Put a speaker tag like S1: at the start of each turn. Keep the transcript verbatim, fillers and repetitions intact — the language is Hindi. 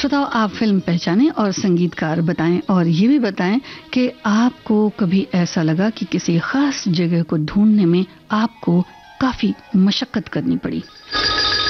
S1: श्रोताओं, आप फिल्म पहचानें और संगीतकार बताएं, और ये भी बताएं कि आपको कभी ऐसा लगा कि किसी खास जगह को ढूंढने में आपको काफी मशक्कत करनी पड़ी।